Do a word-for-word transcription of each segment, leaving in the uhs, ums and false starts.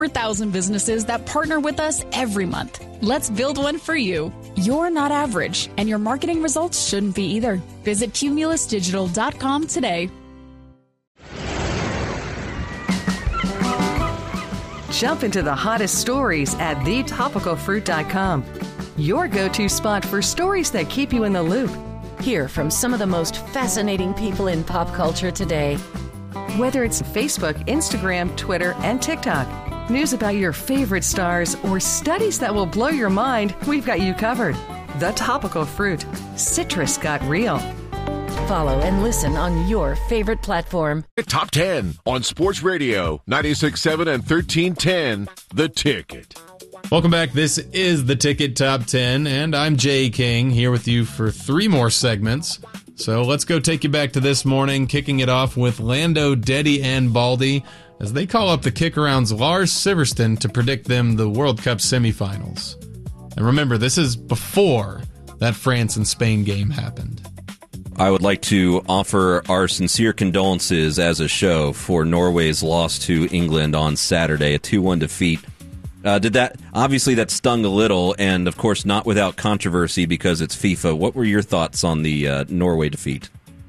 four thousand businesses that partner with us every month. Let's build one for you. You're not average, and your marketing results shouldn't be either. Visit cumulus digital dot com today. Jump into the hottest stories at the topical fruit dot com. Your go-to spot for stories that keep you in the loop. Hear from some of the most fascinating people in pop culture today. Whether it's Facebook, Instagram, Twitter, and TikTok, news about your favorite stars, or studies that will blow your mind, we've got you covered. The Topical Fruit. Citrus got real. Follow and listen on your favorite platform. Top ten on Sports Radio, ninety-six point seven and thirteen ten, The Ticket. Welcome back. This is The Ticket Top ten, and I'm Jay King here with you for three more segments. So let's go take you back to this morning, kicking it off with Lando, Deddy, and Baldy as they call up the kick-around's Lars Siverston to predict them the World Cup semifinals. And remember, this is before that France and Spain game happened. I would like to offer our sincere condolences as a show for Norway's loss to England on Saturday, a two one defeat. Uh, did that, obviously that stung a little, and of course not without controversy because it's FIFA. What were your thoughts on the uh, Norway defeat?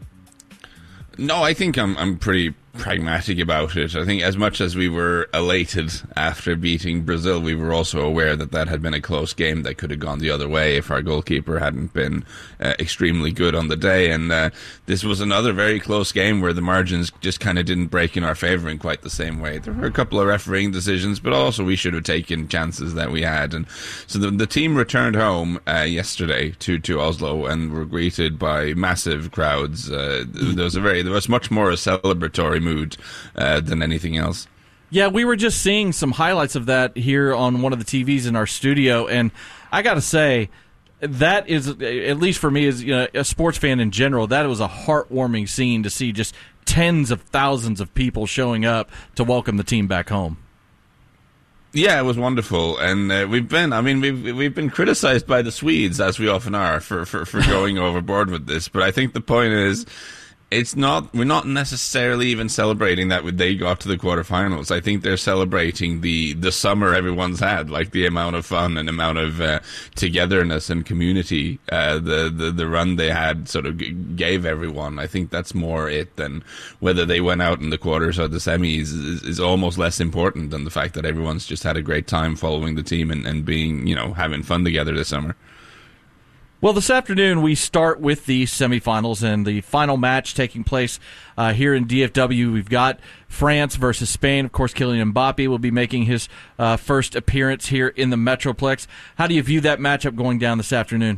No, I think I'm I'm pretty pragmatic about it. I think as much as we were elated after beating Brazil, we were also aware that that had been a close game that could have gone the other way if our goalkeeper hadn't been uh, extremely good on the day. And uh, this was another very close game where the margins just kind of didn't break in our favour in quite the same way. There were a couple of refereeing decisions, but also we should have taken chances that we had. And so the, the team returned home uh, yesterday to, to Oslo and were greeted by massive crowds. Uh, there was a very there was much more a celebratory mood uh, than anything else. Yeah, we were just seeing some highlights of that here on one of the T Vs in our studio, and I got to say, that is, at least for me as you know, a sports fan in general, that was a heartwarming scene to see just tens of thousands of people showing up to welcome the team back home. Yeah, it was wonderful, and uh, we've been, I mean, we've we've been criticized by the Swedes, as we often are, for, for, for going overboard with this, but I think the point is, It's not. We're not necessarily even celebrating that they got to the quarterfinals. I think they're celebrating the, the summer everyone's had, like the amount of fun and amount of uh, togetherness and community uh, the, the the run they had sort of g- gave everyone. I think that's more it than whether they went out in the quarters or the semis is, is almost less important than the fact that everyone's just had a great time following the team and, and being, you know, having fun together this summer. Well, this afternoon we start with the semifinals and the final match taking place uh, here in D F W. We've got France versus Spain. Of course, Kylian Mbappe will be making his uh, first appearance here in the Metroplex. How do you view that matchup going down this afternoon?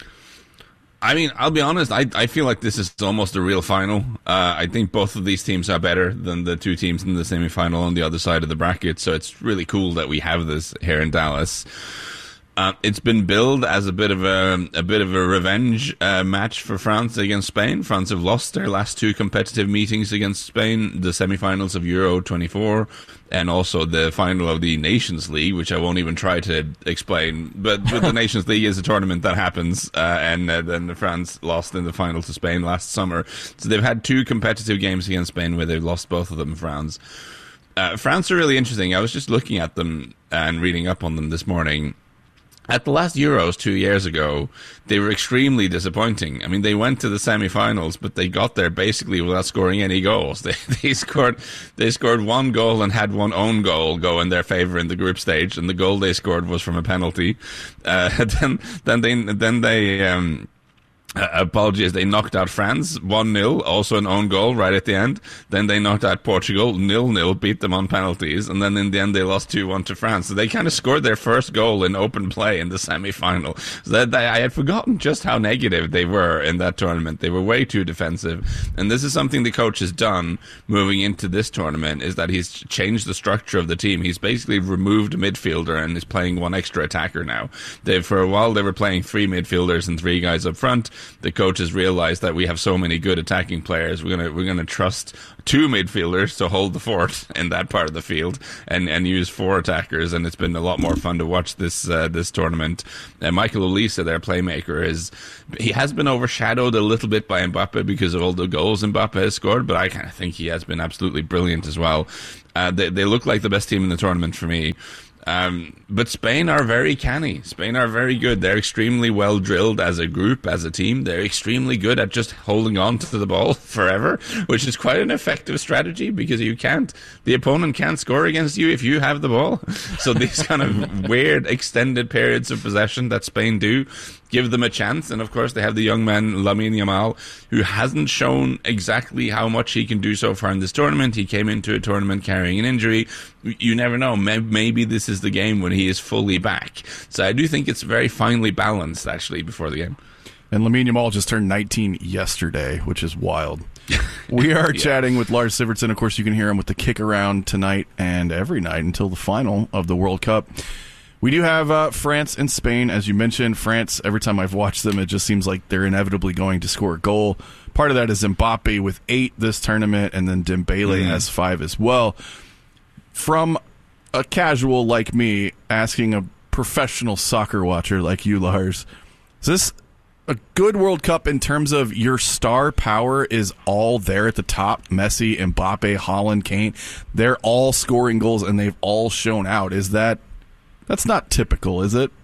I mean, I'll be honest, I I feel like this is almost a real final. Uh, I think both of these teams are better than the two teams in the semifinal on the other side of the bracket, so it's really cool that we have this here in Dallas. Uh, it's been billed as a bit of a a bit of a revenge uh, match for France against Spain. France have lost their last two competitive meetings against Spain, the semifinals of Euro twenty-four and also the final of the Nations League, which I won't even try to explain. But, but the Nations League is a tournament that happens, uh, and uh, then France lost in the final to Spain last summer. So they've had two competitive games against Spain where they've lost both of them, France. Uh, France are really interesting. I was just looking at them and reading up on them this morning. At the last Euros two years ago, they were extremely disappointing. I mean, they went to the semi-finals, but they got there basically without scoring any goals. They they scored they scored one goal and had one own goal go in their favour in the group stage, and the goal they scored was from a penalty. Uh, then then they then they. Um, Uh, apologies, they knocked out France one nil, also an own goal right at the end. Then they knocked out Portugal nil nil, beat them on penalties, and then in the end they lost two one to France. So they kind of scored their first goal in open play in the semi-final. So that, that, I had forgotten just how negative they were in that tournament. They were way too defensive. And this is something the coach has done moving into this tournament, is that he's changed the structure of the team. He's basically removed a midfielder and is playing one extra attacker now. They, for a while they were playing three midfielders and three guys up front. the coaches realized that we have so many good attacking players. We're gonna we're gonna trust two midfielders to hold the fort in that part of the field, and, and use four attackers. And it's been a lot more fun to watch this uh, this tournament. And Michael Olise, their playmaker, is he has been overshadowed a little bit by Mbappe because of all the goals Mbappe has scored, but I kind of think he has been absolutely brilliant as well. Uh, they, they look like the best team in the tournament for me. Um, but Spain are very canny. Spain are very good. They're extremely well drilled as a group, as a team. They're extremely good at just holding on to the ball forever, which is quite an effective strategy because you can't, the opponent can't score against you if you have the ball. So these kind of weird extended periods of possession that Spain do give them a chance. And of course they have the young man Lamine Yamal, who hasn't shown exactly how much he can do so far in this tournament. He came into a tournament carrying an injury. You never know. Maybe this is the game when he is fully back. So I do think it's very finely balanced, actually, before the game. And Lamine Yamal just turned nineteen yesterday, which is wild. We are yeah. chatting with Lars Sivertsen. Of course, you can hear him with the kick around tonight and every night until the final of the World Cup. We do have uh, France and Spain. As you mentioned, France, every time I've watched them, it just seems like they're inevitably going to score a goal. Part of that is Mbappe with eight this tournament, and then Dembele mm. has five as well. From a casual like me asking a professional soccer watcher like you, Lars, is this a good World Cup in terms of your star power is all there at the top? Messi, Mbappe, Haaland, Kane, they're all scoring goals, and they've all shown out. Is that... That's not typical, is it?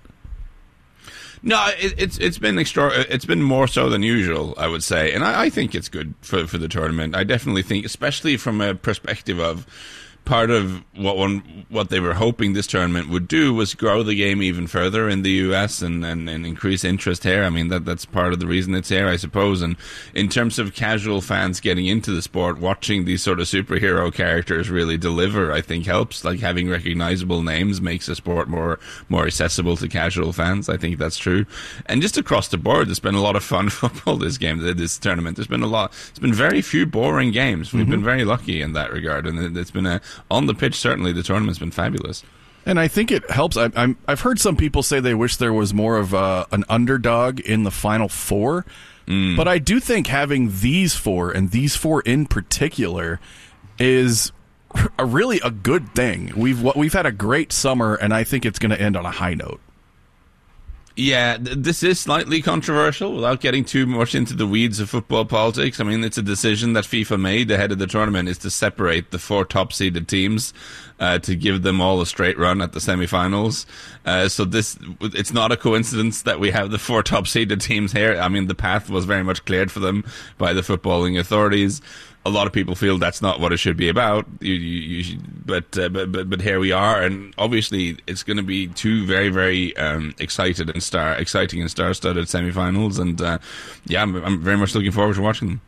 No, it, it's it's been extra. It's been more so than usual, I would say, and I, I think it's good for for the tournament. I definitely think, especially from a perspective of part of what one what they were hoping this tournament would do was grow the game even further in the U S and, and, and increase interest here. I mean, that that's part of the reason it's here, I suppose. And in terms of casual fans getting into the sport, watching these sort of superhero characters really deliver, I think helps. Like having recognizable names makes the sport more more accessible to casual fans. I think that's true. And just across the board, there's been a lot of fun football this game, this tournament. There's been a lot. There's been very few boring games. We've mm-hmm. been very lucky in that regard, and it's been a on the pitch, certainly, the tournament's been fabulous. And I think it helps. I, I'm, I've heard some people say they wish there was more of a, an underdog in the Final Four. Mm. But I do think having these four, and these four in particular, is a really a good thing. We've we've had a great summer, and I think it's going to end on a high note. Yeah, th- this is slightly controversial without getting too much into the weeds of football politics. I mean, it's a decision that FIFA made ahead of the tournament is to separate the four top-seeded teams uh, to give them all a straight run at the semifinals. Uh, so this, it's not a coincidence that we have the four top-seeded teams here. I mean, the path was very much cleared for them by the footballing authorities. A lot of people feel that's not what it should be about. You, you, you should, but, uh, but but but here we are, and obviously it's going to be two very very um, excited and star exciting and star-studded semifinals, and uh, yeah, I'm, I'm very much looking forward to watching them.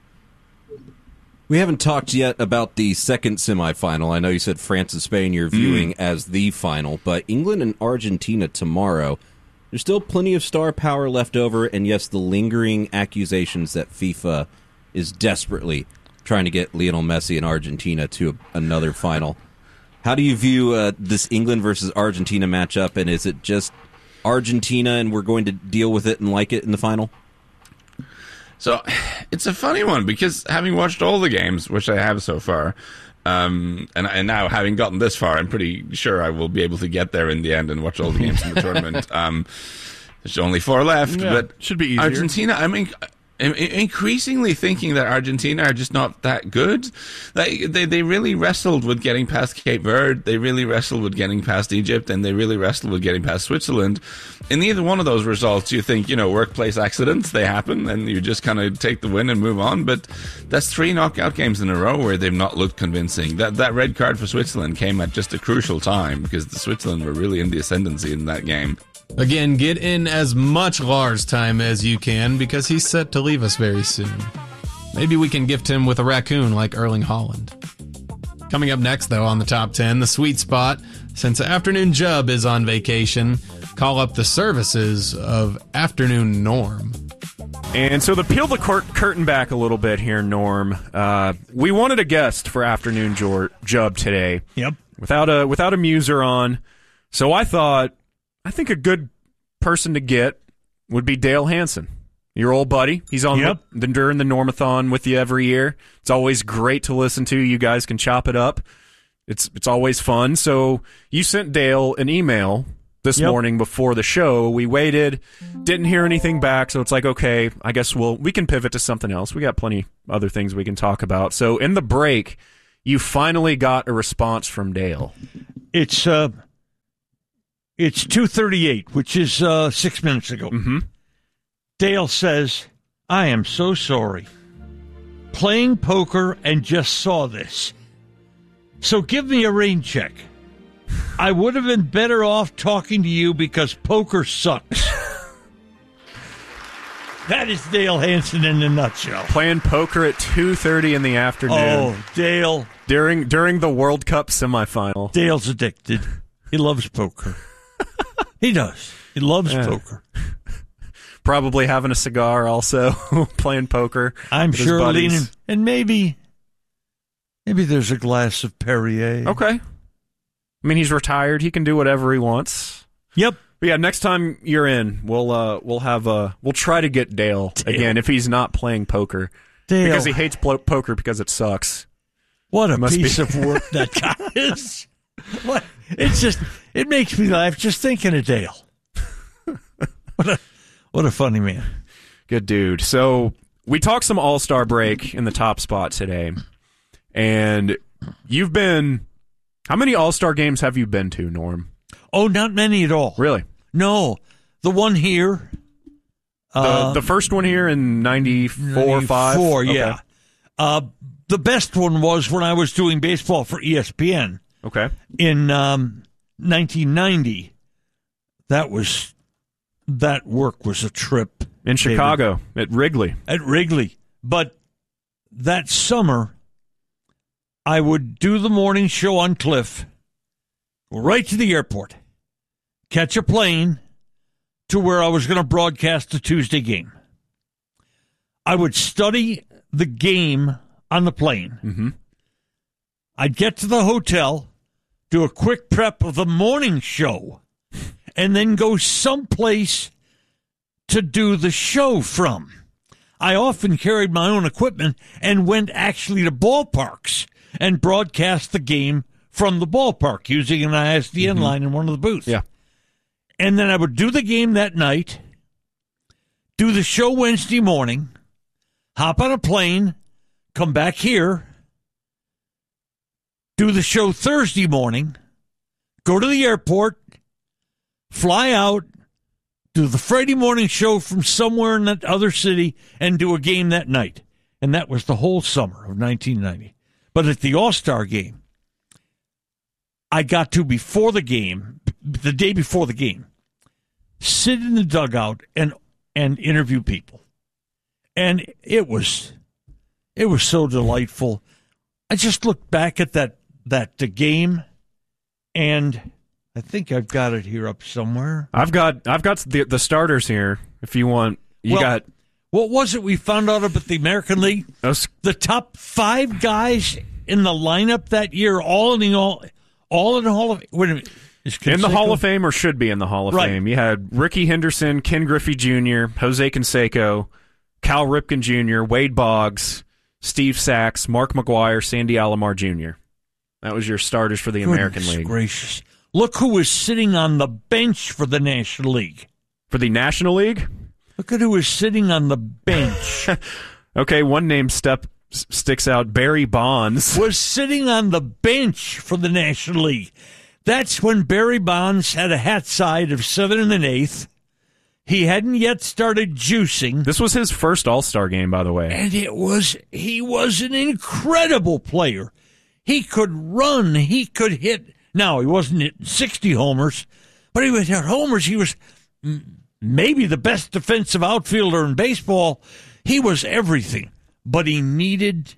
We haven't talked yet about the second semifinal. I know you said France and Spain you're viewing mm. as the final, but England and Argentina tomorrow. There's still plenty of star power left over, and yes, the lingering accusations that FIFA is desperately trying to get Lionel Messi and Argentina to a, another final. How do you view uh, this England versus Argentina matchup, and is it just Argentina and we're going to deal with it and like it in the final? So it's a funny one because having watched all the games, which I have so far, um, and, and now having gotten this far, I'm pretty sure I will be able to get there in the end and watch all the games in the tournament. Um, there's only four left, yeah, but should be easier. Argentina, I mean... I'm increasingly thinking that Argentina are just not that good. Like they, they really wrestled with getting past Cape Verde. They really wrestled with getting past Egypt, and they really wrestled with getting past Switzerland. In neither one of those results, you think, you know, workplace accidents, they happen, and you just kind of take the win and move on. But that's three knockout games in a row where they've not looked convincing. That that red card for Switzerland came at just a crucial time because the Switzerland were really in the ascendancy in that game. Again, get in as much Lars time as you can because he's set to leave us very soon. Maybe we can gift him with a raccoon like Erling Haaland. Coming up next, though, on the top ten, the sweet spot. Since Afternoon Jub is on vacation, call up the services of Afternoon Norm. And so to peel the cur- curtain back a little bit here, Norm, uh, we wanted a guest for Afternoon Jor- Jub today. Yep. Without a without a muser on. So I thought, I think a good person to get would be Dale Hansen. your old buddy. He's on Yep. the, during the Normathon with you every year. It's always great to listen to. You guys can chop it up. It's it's always fun. So you sent Dale an email this Yep. morning before the show. We waited, didn't hear anything back, so it's like, okay, I guess we'll we can pivot to something else. We got plenty other things we can talk about. So in the break, you finally got a response from Dale. It's uh, it's two thirty-eight, which is uh, six minutes ago. Mm-hmm. Dale says, I am so sorry. Playing poker and just saw this. So give me a rain check. I would have been better off talking to you because poker sucks. That is Dale Hansen in a nutshell. Playing poker at two thirty in the afternoon. Oh, Dale. During during the World Cup semifinal. Dale's addicted. He loves poker. He does. He loves Yeah. poker. Probably having a cigar also, playing poker. I'm with his sure buddies. leaning. And maybe, maybe there's a glass of Perrier. Okay. I mean, he's retired. He can do whatever he wants. Yep. But yeah, next time you're in, we'll uh, we'll have uh, we'll try to get Dale, Dale. again if he's not playing poker Dale. because he hates plo- poker because it sucks. What a Must piece be. of work that guy is. What? It's just, it makes me laugh just thinking of Dale. What a, what a funny man. Good dude. So we talked some All-Star break in the top spot today, and you've been. How many All-Star games have you been to, Norm? Oh, not many at all. Really? No. The one here. The, Uh, the first one here in ninety-four, five? Four, Okay. yeah. Uh, the best one was when I was doing baseball for E S P N. Okay. In um, nineteen ninety. That was, that work was a trip. In Chicago, David. At Wrigley. At Wrigley. But that summer, I would do the morning show on Cliff, go right to the airport, catch a plane to where I was going to broadcast the Tuesday game. I would study the game on the plane. Mm-hmm. I'd get to the hotel, do a quick prep of the morning show, and then go someplace to do the show from. I often carried my own equipment and went actually to ballparks and broadcast the game from the ballpark using an I S D N mm-hmm. line in one of the booths. Yeah. And then I would do the game that night, do the show Wednesday morning, hop on a plane, come back here, do the show Thursday morning, go to the airport, fly out, do the Friday morning show from somewhere in that other city, and do a game that night. And that was the whole summer of nineteen ninety. But at the All-Star game, I got to, before the game, the day before the game, sit in the dugout and and interview people. And it was it was so delightful. I just looked back at that that the game, and I think I've got it here up somewhere. I've got I've got the the starters here. If you want, you well, got. What was it we found out about the American League? Those, the top five guys in the lineup that year, all in the all, all in the Hall of wait a minute, is in the Hall of Fame, or should be in the Hall of right. Fame. You had Ricky Henderson, Ken Griffey Junior, Jose Canseco, Cal Ripken Junior, Wade Boggs, Steve Sachs, Mark McGuire, Sandy Alomar Junior That was your starters for the Goodness American League. Gracious. Look who was sitting on the bench for the National League. For the National League? Look at who was sitting on the bench. Okay, one name step sticks out. Barry Bonds was sitting on the bench for the National League. That's when Barry Bonds had a hat side of seven and an eighth. He hadn't yet started juicing. This was his first All-Star game, by the way. And it was, he was an incredible player. He could run. He could hit. Now, he wasn't hitting sixty homers, but he would hit homers. He was maybe the best defensive outfielder in baseball. He was everything, but he needed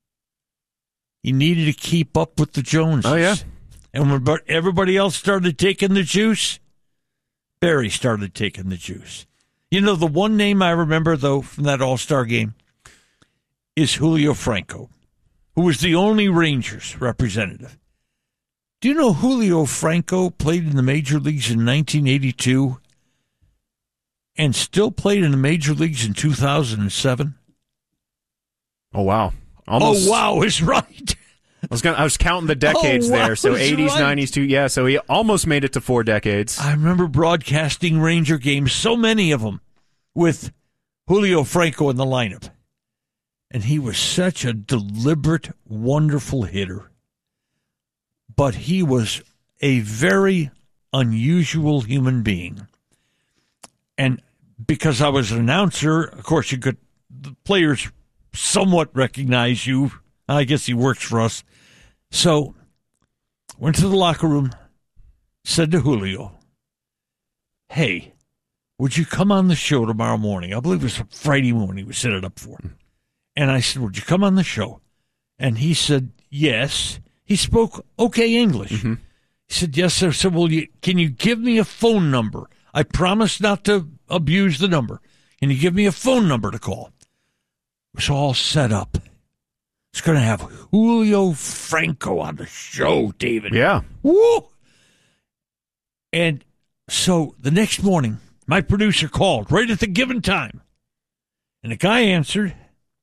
he needed to keep up with the Joneses. Oh, yeah. And when everybody else started taking the juice, Barry started taking the juice. You know, the one name I remember, though, from that All-Star game is Julio Franco, who was the only Rangers representative. Do you know Julio Franco played in the major leagues in nineteen eighty-two? and still played in the major leagues in two thousand seven. Oh, wow. Almost, oh, wow is right. I was gonna, I was counting the decades oh, wow, there. So eighties, right. nineties, too. Yeah, so he almost made it to four decades. I remember broadcasting Ranger games, so many of them, with Julio Franco in the lineup. And he was such a deliberate, wonderful hitter. But he was a very unusual human being. And because I was an announcer, of course, you could, the players somewhat recognize you. I guess he works for us. So, went to the locker room, said to Julio, hey, would you come on the show tomorrow morning? I believe it was Friday morning we set it up for. And I said, would you come on the show? And he said, yes. He spoke okay English. Mm-hmm. He said, yes, sir. I said, well, you, can you give me a phone number? I promise not to abuse the number. Can you give me a phone number to call? It was all set up. It's going to have Julio Franco on the show, David. Yeah. Woo! And so the next morning, my producer called right at the given time. And the guy answered.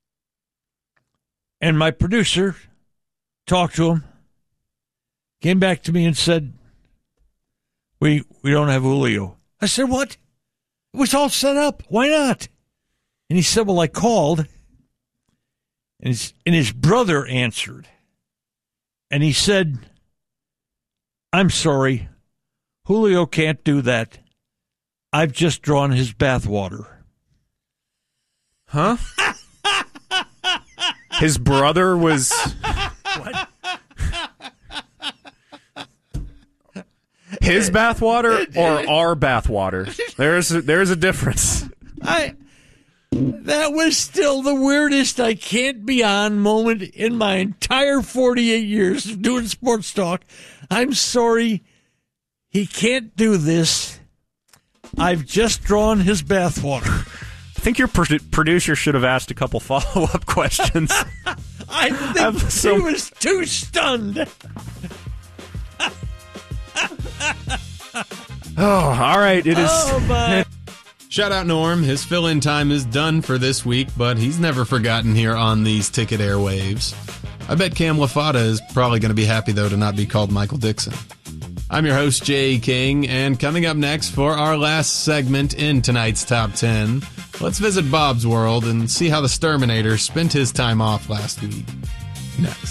And my producer talked to him, came back to me and said, we we don't have Julio. I said, what? It was all set up. Why not? And he said, well, I called. And his, and his brother answered. And he said, I'm sorry. Julio can't do that. I've just drawn his bathwater. Huh? His brother was... What? His bathwater or our bathwater? There's a, there's a difference. I... That was still the weirdest I can't be on moment in my entire forty-eight years of doing sports talk. I'm sorry. He can't do this. I've just drawn his bathwater. I think your pro- producer should have asked a couple follow-up questions. I think so- he was too stunned. Oh, all right. It is... Oh, my... Shout out Norm. His fill-in time is done for this week, but he's never forgotten here on these Ticket airwaves. I bet Cam LaFata is probably going to be happy, though, to not be called Michael Dixon. I'm your host, Jay King, and coming up next for our last segment in tonight's Top ten, let's visit Bob's World and see how the Sturminator spent his time off last week. Next.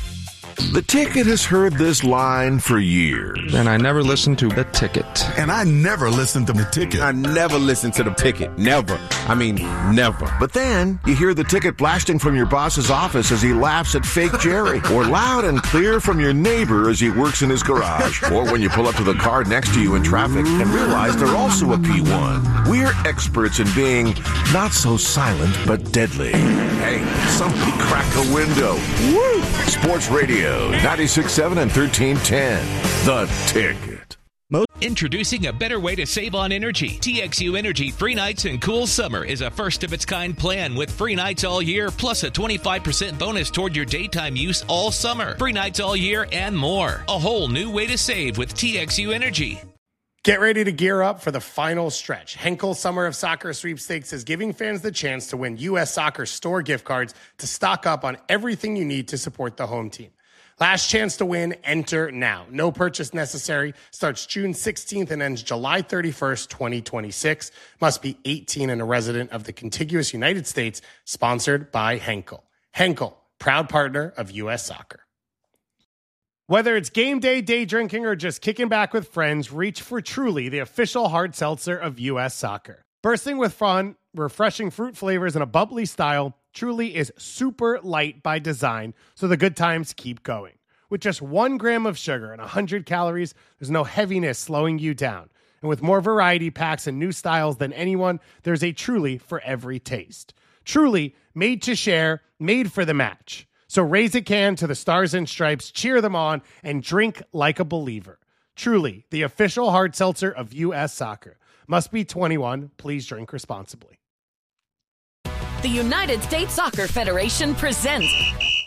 The Ticket has heard this line for years. And I never listened to The Ticket. And I never listened to The Ticket. I never listened to The Ticket. Never. I mean, never. But then you hear the Ticket blasting from your boss's office as he laughs at fake Jerry, or loud and clear from your neighbor as he works in his garage, or when you pull up to the car next to you in traffic and realize they're also a P one. We're experts in being not so silent but deadly. Hey, somebody crack a window. Woo! Sports Radio. ninety-six point seven and thirteen ten. The Ticket. Introducing a better way to save on energy. T X U Energy Free Nights and Cool Summer is a first-of-its-kind plan with free nights all year, plus a twenty-five percent bonus toward your daytime use all summer. Free nights all year and more. A whole new way to save with T X U Energy. Get ready to gear up for the final stretch. Henkel Summer of Soccer Sweepstakes is giving fans the chance to win U S Soccer store gift cards to stock up on everything you need to support the home team. Last chance to win, enter now. No purchase necessary. Starts June sixteenth and ends July thirty-first, twenty twenty-six. Must be eighteen and a resident of the contiguous United States. Sponsored by Henkel. Henkel, proud partner of U S Soccer. Whether it's game day, day drinking, or just kicking back with friends, reach for Truly, the official hard seltzer of U S Soccer. Bursting with fun, refreshing fruit flavors, and a bubbly style, Truly is super light by design, so the good times keep going. With just one gram of sugar and one hundred calories, there's no heaviness slowing you down. And with more variety packs and new styles than anyone, there's a Truly for every taste. Truly, made to share, made for the match. So raise a can to the Stars and Stripes, cheer them on, and drink like a believer. Truly, the official hard seltzer of U S Soccer. Must be twenty-one. Please drink responsibly. The United States Soccer Federation presents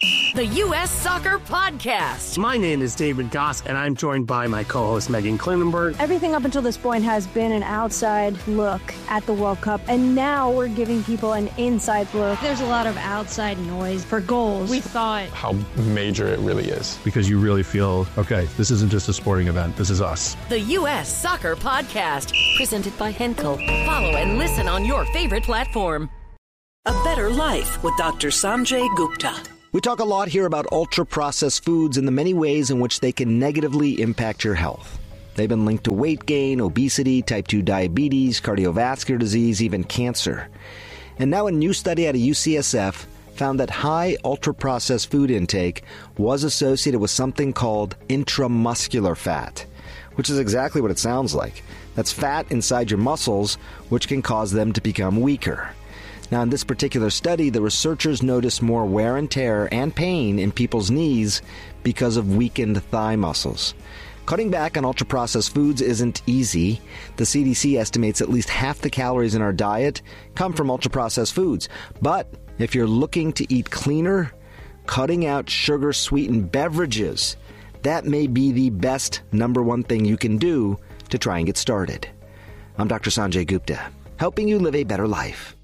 The U S Soccer Podcast. My name is David Goss, and I'm joined by my co-host Megan Klinenberg. Everything up until this point has been an outside look at the World Cup, and now we're giving people an inside look. There's a lot of outside noise for goals. We thought how major it really is. Because you really feel, okay, this isn't just a sporting event, this is us. The U S Soccer Podcast, presented by Henkel. Follow and listen on your favorite platform. A Better Life with Doctor Sanjay Gupta. We talk a lot here about ultra-processed foods and the many ways in which they can negatively impact your health. They've been linked to weight gain, obesity, type two diabetes, cardiovascular disease, even cancer. And now a new study out of U C S F found that high ultra-processed food intake was associated with something called intramuscular fat, which is exactly what it sounds like. That's fat inside your muscles, which can cause them to become weaker. Now, in this particular study, the researchers noticed more wear and tear and pain in people's knees because of weakened thigh muscles. Cutting back on ultra-processed foods isn't easy. The C D C estimates at least half the calories in our diet come from ultra-processed foods. But if you're looking to eat cleaner, cutting out sugar-sweetened beverages, that may be the best number one thing you can do to try and get started. I'm Doctor Sanjay Gupta, helping you live a better life.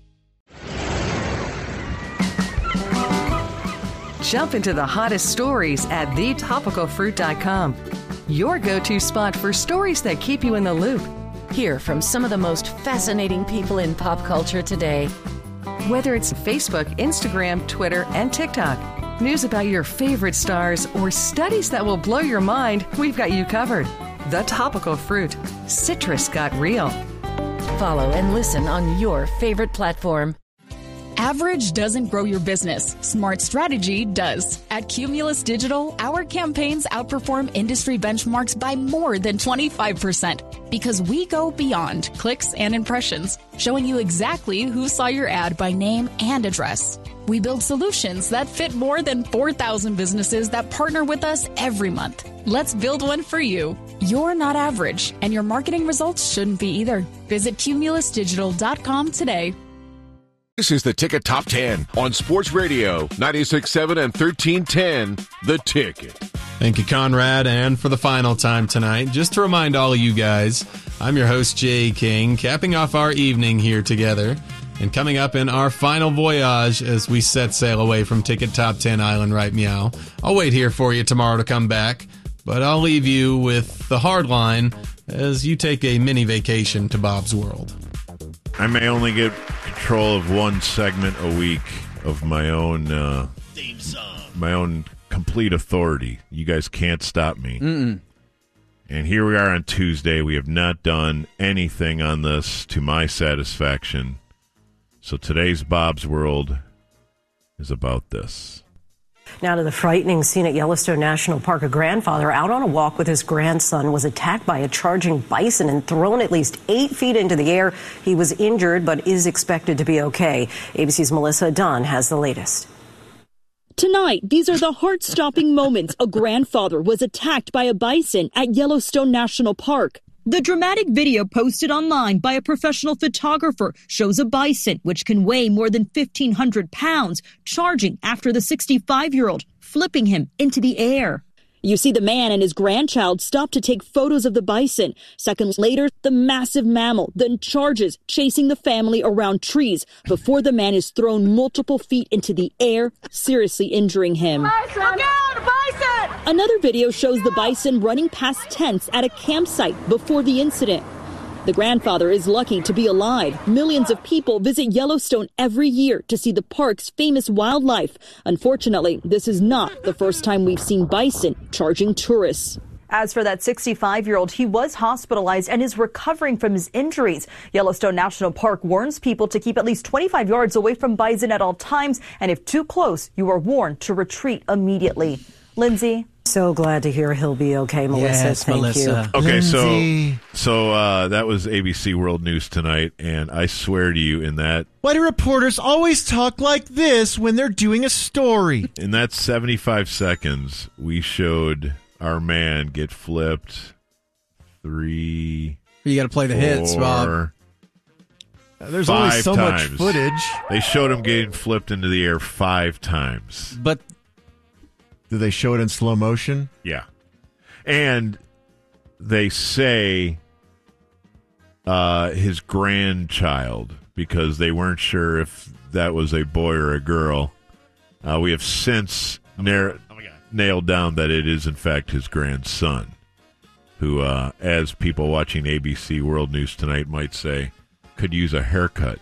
Jump into the hottest stories at the topical fruit dot com. Your go-to spot for stories that keep you in the loop. Hear from some of the most fascinating people in pop culture today. Whether it's Facebook, Instagram, Twitter, and TikTok, news about your favorite stars, or studies that will blow your mind, we've got you covered. The Topical Fruit. Citrus got real. Follow and listen on your favorite platform. Average doesn't grow your business. Smart strategy does. At Cumulus Digital, our campaigns outperform industry benchmarks by more than twenty-five percent because we go beyond clicks and impressions, showing you exactly who saw your ad by name and address. We build solutions that fit more than four thousand businesses that partner with us every month. Let's build one for you. You're not average, and your marketing results shouldn't be either. Visit cumulus digital dot com today. This is the Ticket Top ten on Sports Radio ninety-six point seven and thirteen ten, The Ticket. Thank you, Conrad. And for the final time tonight, just to remind all of you guys, I'm your host, Jay King, capping off our evening here together. And coming up in our final voyage as we set sail away from Ticket Top ten Island Right Meow. I'll wait here for you tomorrow to come back, but I'll leave you with the hard line as you take a mini vacation to Bob's World. I may only get control of one segment a week of my own uh, theme song, my own complete authority. You guys can't stop me. Mm-mm. And here we are on Tuesday. We have not done anything on this to my satisfaction. So today's Bob's World is about this. Now to the frightening scene at Yellowstone National Park. A grandfather out on a walk with his grandson was attacked by a charging bison and thrown at least eight feet into the air. He was injured but is expected to be okay. A B C's Melissa Dunn has the latest. Tonight, these are the heart-stopping moments a grandfather was attacked by a bison at Yellowstone National Park. The dramatic video posted online by a professional photographer shows a bison, which can weigh more than fifteen hundred pounds, charging after the sixty-five-year-old, flipping him into the air. You see the man and his grandchild stop to take photos of the bison. Seconds later, the massive mammal then charges, chasing the family around trees before the man is thrown multiple feet into the air, seriously injuring him. Bison! Look out, bison! Another video shows the bison running past tents at a campsite before the incident. The grandfather is lucky to be alive. Millions of people visit Yellowstone every year to see the park's famous wildlife. Unfortunately, this is not the first time we've seen bison charging tourists. As for that sixty-five-year-old, he was hospitalized and is recovering from his injuries. Yellowstone National Park warns people to keep at least twenty-five yards away from bison at all times, and if too close, you are warned to retreat immediately. Lindsay? So glad to hear he'll be okay, Melissa. Yes, Thank Melissa. you. Okay, so Lindsay. so uh, that was A B C World News tonight, and I swear to you, in that Why do reporters always talk like this when they're doing a story? in that seventy-five seconds, we showed our man get flipped three. You got to play the hits, Bob. four, There's only five so much times. footage. They showed him getting flipped into the air five times. But Do they show it in slow motion? Yeah. And they say uh, his grandchild, because they weren't sure if that was a boy or a girl. Uh, we have since nar- oh nailed down that it is, in fact, his grandson, who, uh, as people watching A B C World News Tonight might say, could use a haircut.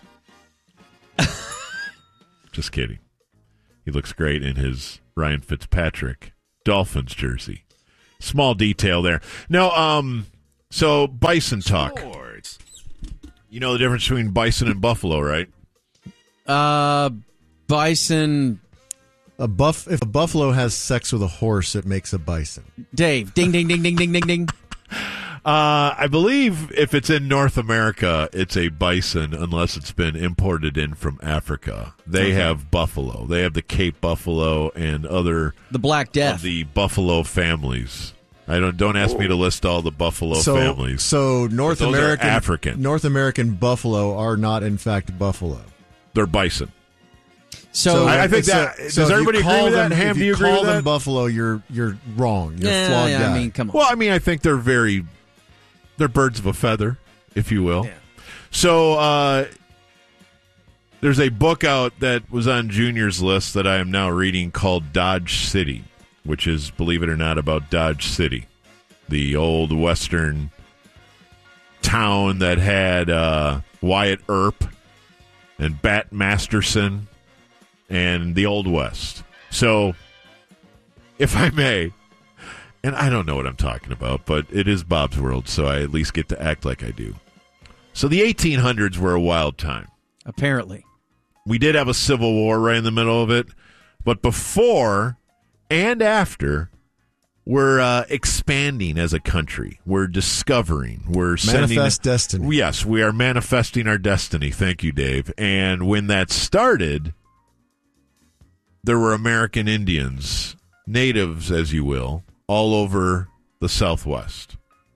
Just kidding. He looks great in his Ryan Fitzpatrick Dolphins jersey. Small detail there. No, um, so bison talk. Sports. You know the difference between bison and buffalo, right? Uh, bison. A buff. If a buffalo has sex with a horse, it makes a bison. Dave, ding, ding, ding, ding, ding, ding, ding. Uh, I believe if it's in North America, it's a bison unless it's been imported in from Africa. They okay. have buffalo. They have the Cape buffalo and other the Black Death of the buffalo families. I don't don't ask me to list all the buffalo so, families. So North those American are African North American buffalo are not in fact buffalo. They're bison. So, so I, I think that so does everybody agree with them, that? Ham, if do you you agree call with them that? buffalo, you're you're wrong. You're yeah, flawed yeah, guy. I mean, come on. Well, I mean, I think they're very they're birds of a feather, if you will. Yeah. So uh, there's a book out that was on Junior's list that I am now reading called Dodge City, which is, believe it or not, about Dodge City, the old Western town that had uh, Wyatt Earp and Bat Masterson and the Old West. So, if I may, and I don't know what I'm talking about, but it is Bob's World, so I at least get to act like I do. So the eighteen hundreds were a wild time. Apparently. We did have a civil war right in the middle of it, but before and after, we're uh, expanding as a country. We're discovering. We're sending manifest destiny. Yes, we are manifesting our destiny. Thank you, Dave. And when that started, there were American Indians, natives, as you will, all over the Southwest.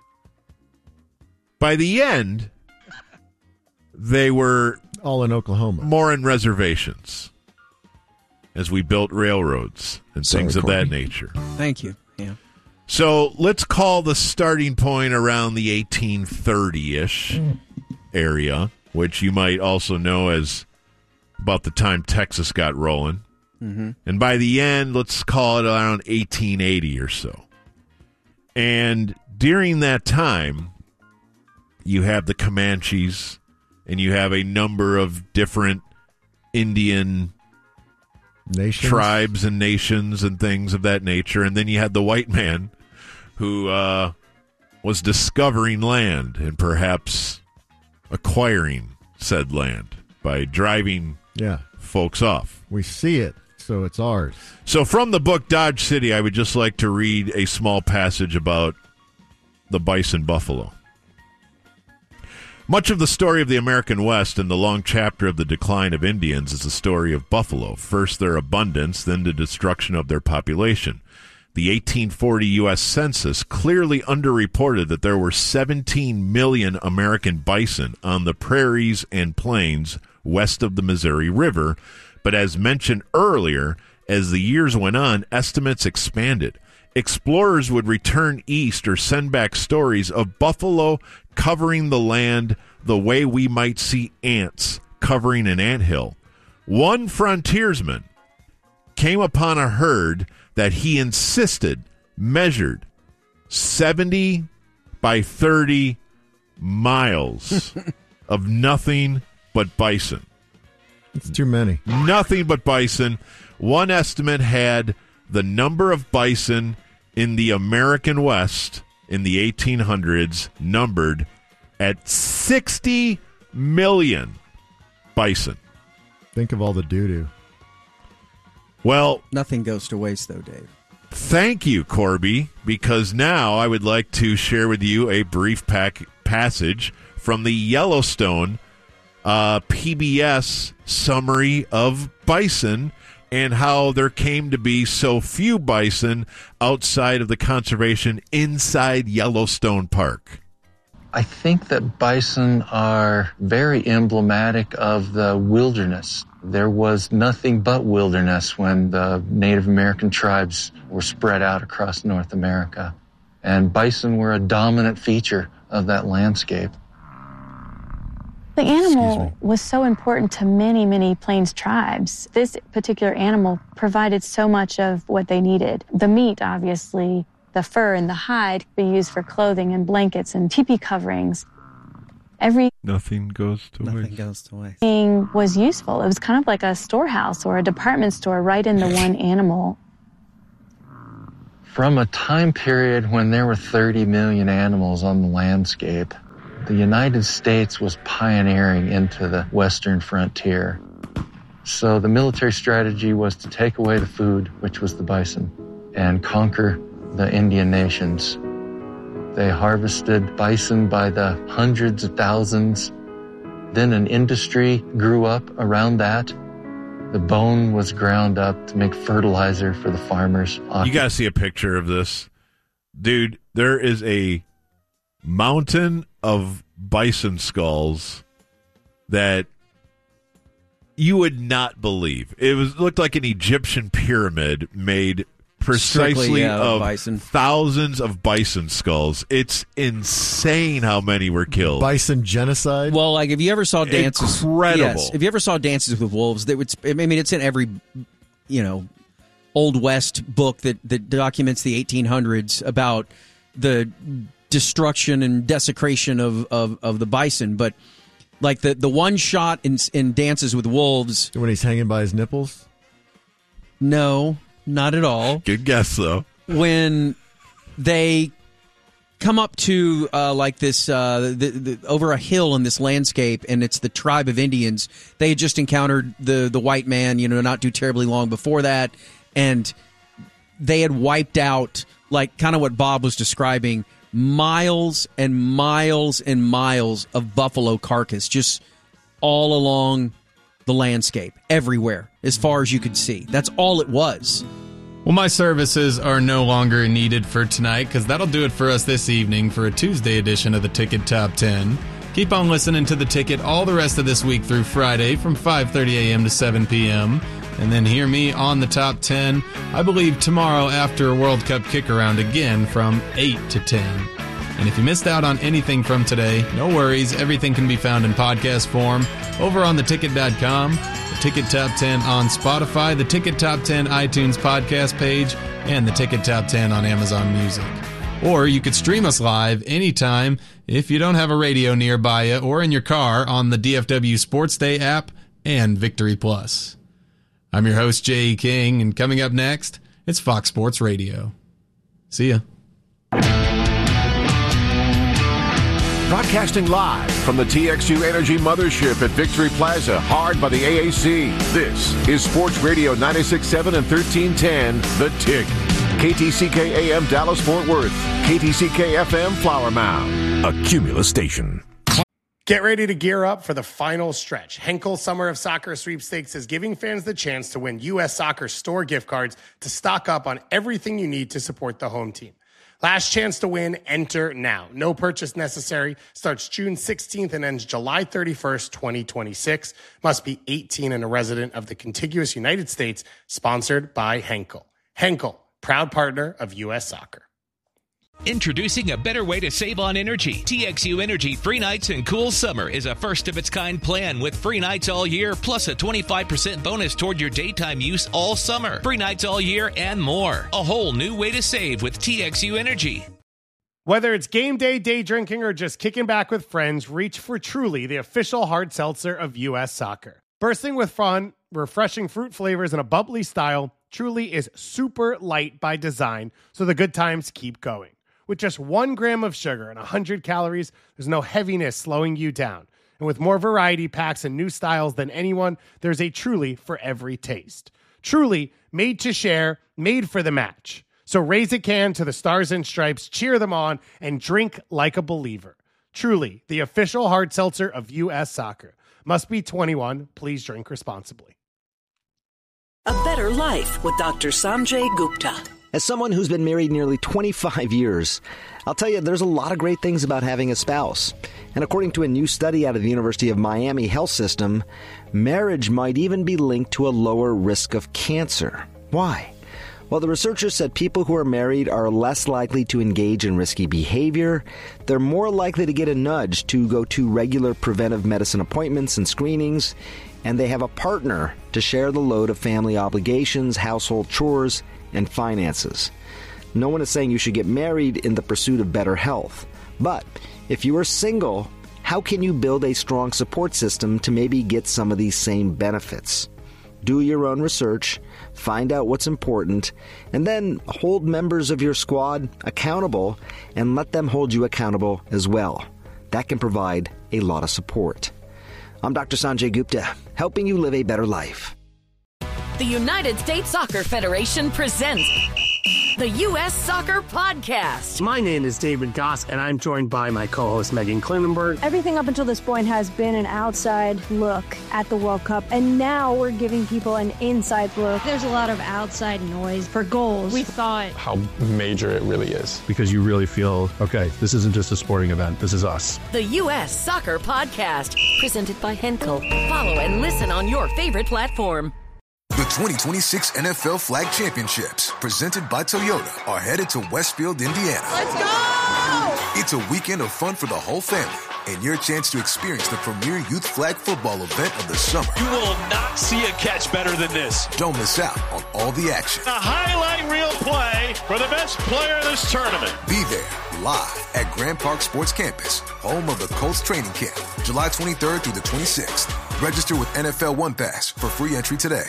By the end, they were all in Oklahoma, more in reservations, as we built railroads and Sorry, things of Courtney. that nature. Thank you. Yeah. So let's call the starting point around the eighteen thirty-ish mm. area, which you might also know as about the time Texas got rolling. Mm-hmm. And by the end, let's call it around eighteen eighty or so. And during that time, you have the Comanches, and you have a number of different Indian nations, tribes and nations and things of that nature. And then you had the white man who uh, was discovering land and perhaps acquiring said land by driving yeah. folks off. We see it, so it's ours. So from the book Dodge City, I would just like to read a small passage about the bison buffalo. Much of the story of the American West and the long chapter of the decline of Indians is the story of buffalo. First their abundance, then the destruction of their population. The eighteen forty U S Census clearly underreported that there were seventeen million American bison on the prairies and plains west of the Missouri River, but as mentioned earlier, as the years went on, estimates expanded. Explorers would return east or send back stories of buffalo covering the land the way we might see ants covering an anthill. One frontiersman came upon a herd that he insisted measured seventy by thirty miles of nothing but bison. It's too many. Nothing but bison. One estimate had the number of bison in the American West in the eighteen hundreds numbered at sixty million bison. Think of all the doo-doo. Well, nothing goes to waste, though, Dave. Thank you, Corby, because now I would like to share with you a brief pack passage from the Yellowstone uh, P B S summary of bison and how there came to be so few bison outside of the conservation inside Yellowstone Park. I think that bison are very emblematic of the wilderness. There was nothing but wilderness when the Native American tribes were spread out across North America. And bison were a dominant feature of that landscape. The animal was so important to many, many Plains tribes. This particular animal provided so much of what they needed. The meat, obviously, the fur and the hide could be used for clothing and blankets and teepee coverings. Every Nothing goes to Nothing waste. goes to waste. thing was useful. It was kind of like a storehouse or a department store right in the one animal. From a time period when there were thirty million animals on the landscape, the United States was pioneering into the western frontier. So the military strategy was to take away the food, which was the bison, and conquer the Indian nations. They harvested bison by the hundreds of thousands. Then an industry grew up around that. The bone was ground up to make fertilizer for the farmers. You got to see a picture of this. Dude, there is a mountain of bison skulls that you would not believe. It was looked like an Egyptian pyramid made precisely Strictly, yeah, of bison. thousands of bison skulls. It's insane how many were killed. Bison genocide? Well, like if you ever saw dances, Incredible. Yes, if you ever saw Dances with Wolves, they would. I mean, it's in every, you know, Old West book that that documents the eighteen hundreds about the destruction and desecration of, of, of the bison. But like the the one shot in in Dances with Wolves when he's hanging by his nipples. No, not at all. Good guess though. When they come up to uh, like this uh, the, the, over a hill in this landscape, and it's the tribe of Indians. They had just encountered the the white man, you know, not too terribly long before that, and they had wiped out, like kind of what Bob was describing, miles and miles and miles of buffalo carcass just all along the landscape, everywhere, as far as you could see. That's all it was. Well, my services are no longer needed for tonight because that'll do it for us this evening for a Tuesday edition of the Ticket Top ten. Keep on listening to The Ticket all the rest of this week through Friday from five thirty a.m. to seven p.m. And then hear me on the Top ten, I believe, tomorrow after a World Cup kick-around again from eight to ten. And if you missed out on anything from today, no worries. Everything can be found in podcast form over on the ticket dot com, the Ticket Top ten on Spotify, the Ticket Top ten iTunes podcast page, and the Ticket Top ten on Amazon Music. Or you could stream us live anytime if you don't have a radio nearby you or in your car on the D F W Sports Day app and Victory Plus. I'm your host, Jay King, and coming up next, it's Fox Sports Radio. See ya. Broadcasting live from the T X U Energy Mothership at Victory Plaza, hard by the A A C. This is Sports Radio ninety-six point seven and thirteen ten, The Tick. K T C K A M Dallas-Fort Worth, K T C K F M Flower Mound, a Cumulus station. Get ready to gear up for the final stretch. Henkel Summer of Soccer Sweepstakes is giving fans the chance to win U S Soccer store gift cards to stock up on everything you need to support the home team. Last chance to win, enter now. No purchase necessary. Starts June sixteenth and ends July thirty-first, twenty twenty-six. Must be eighteen and a resident of the contiguous United States. Sponsored by Henkel. Henkel, proud partner of U S Soccer. Introducing a better way to save on energy. T X U Energy Free Nights and Cool Summer is a first-of-its-kind plan with free nights all year, plus a twenty-five percent bonus toward your daytime use all summer. Free nights all year and more. A whole new way to save with T X U Energy. Whether it's game day, day drinking, or just kicking back with friends, reach for Truly, the official hard seltzer of U S Soccer. Bursting with fun, refreshing fruit flavors, and a bubbly style, Truly is super light by design, so the good times keep going. With just one gram of sugar and one hundred calories, there's no heaviness slowing you down. And with more variety packs and new styles than anyone, there's a Truly for every taste. Truly, made to share, made for the match. So raise a can to the Stars and Stripes, cheer them on, and drink like a believer. Truly, the official hard seltzer of U S Soccer. Must be twenty-one. Please drink responsibly. A better life with Doctor Sanjay Gupta. As someone who's been married nearly twenty-five years, I'll tell you there's a lot of great things about having a spouse. And according to a new study out of the University of Miami Health System, marriage might even be linked to a lower risk of cancer. Why? Well, the researchers said people who are married are less likely to engage in risky behavior, they're more likely to get a nudge to go to regular preventive medicine appointments and screenings, and they have a partner to share the load of family obligations, household chores, and finances. No one is saying you should get married in the pursuit of better health. But if you are single, how can you build a strong support system to maybe get some of these same benefits? Do your own research, find out what's important, and then hold members of your squad accountable and let them hold you accountable as well. That can provide a lot of support. I'm Doctor Sanjay Gupta, helping you live a better life. The United States Soccer Federation presents the U S Soccer Podcast. My name is David Goss, and I'm joined by my co-host Megan Klinenberg. Everything up until this point has been an outside look at the World Cup, and now we're giving people an inside look. There's a lot of outside noise for goals. We thought How major it really is. Because you really feel, okay, this isn't just a sporting event, this is us. The U S Soccer Podcast, presented by Henkel. Follow and listen on your favorite platform. The twenty twenty-six N F L Flag Championships, presented by Toyota, are headed to Westfield, Indiana. Let's go! It's a weekend of fun for the whole family and your chance to experience the premier youth flag football event of the summer. You will not see a catch better than this. Don't miss out on all the action. A highlight reel play for the best player in this tournament. Be there live at Grand Park Sports Campus, home of the Colts training camp, July twenty-third through the twenty-sixth. Register with N F L One Pass for free entry today.